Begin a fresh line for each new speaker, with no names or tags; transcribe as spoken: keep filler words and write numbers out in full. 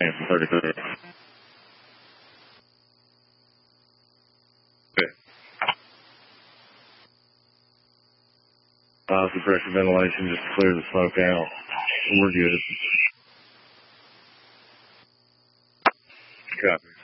thirty-three. Okay. Positive pressure ventilation just to clear the smoke out. We're good. Copy.